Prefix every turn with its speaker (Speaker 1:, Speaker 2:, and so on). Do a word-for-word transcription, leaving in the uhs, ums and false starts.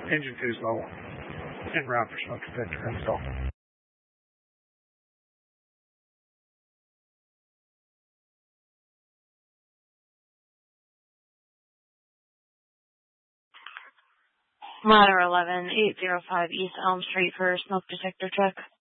Speaker 1: Engine two is low. En route for smoke detector install.
Speaker 2: Ladder eleven, eight oh five East Elm Street for smoke detector check.